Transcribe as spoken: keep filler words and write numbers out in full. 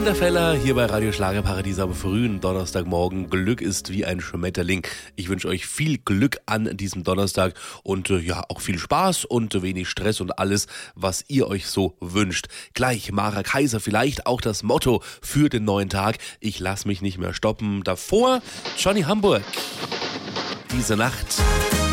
Wunderfeller hier bei Radio Schlagerparadies am frühen Donnerstagmorgen. Glück ist wie ein Schmetterling. Ich wünsche euch viel Glück an diesem Donnerstag und äh, ja, auch viel Spaß und äh, wenig Stress und alles, was ihr euch so wünscht. Gleich Mara Kaiser, vielleicht auch das Motto für den neuen Tag. Ich lass mich nicht mehr stoppen. Davor Johnny Hamburg. Diese Nacht.